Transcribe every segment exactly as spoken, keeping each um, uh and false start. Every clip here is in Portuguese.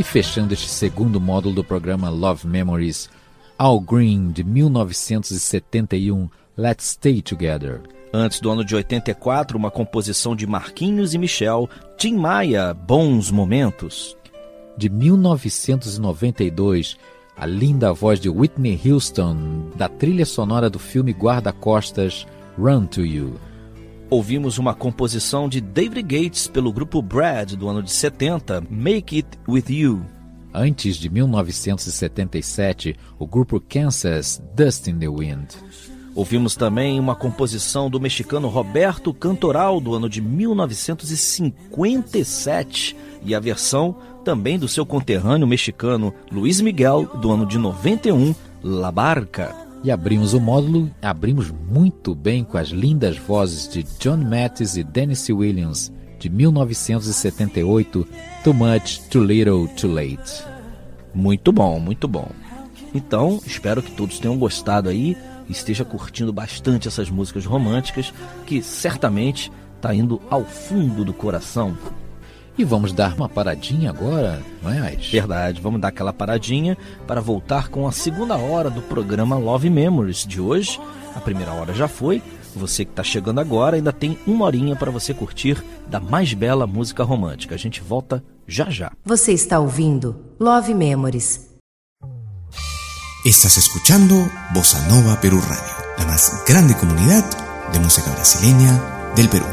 E fechando este segundo módulo do programa Love Memories, Al Green, de mil novecentos e setenta e um, Let's Stay Together. Antes do ano de oitenta e quatro, uma composição de Marquinhos e Michel, Tim Maia, Bons Momentos. De mil novecentos e noventa e dois, a linda voz de Whitney Houston, da trilha sonora do filme Guarda-Costas, Run to You. Ouvimos uma composição de David Gates pelo grupo Brad, do ano de setenta, Make It With You. Antes de mil novecentos e setenta e sete, o grupo Kansas, Dust in the Wind. Ouvimos também uma composição do mexicano Roberto Cantoral, do ano de mil novecentos e cinquenta e sete, e a versão também do seu conterrâneo mexicano Luiz Miguel, do ano de noventa e um, La Barca. E abrimos o módulo, abrimos muito bem com as lindas vozes de John Mathis e Tennessee Williams, de mil novecentos e setenta e oito, Too Much, Too Little, Too Late. Muito bom, muito bom. Então, espero que todos tenham gostado aí e esteja curtindo bastante essas músicas românticas, que certamente está indo ao fundo do coração. E vamos dar uma paradinha agora, não é, Ais? Verdade, vamos dar aquela paradinha para voltar com a segunda hora do programa Love Memories de hoje. A primeira hora já foi. Você que está chegando agora ainda tem uma horinha para você curtir da mais bela música romântica. A gente volta já já. Você está ouvindo Love Memories. Estás escuchando Bossa Nova Perú Radio, la más grande comunidad de música brasileña del Perú.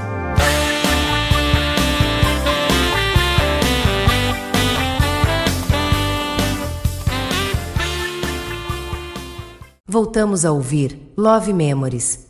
Voltamos a ouvir Love Memories.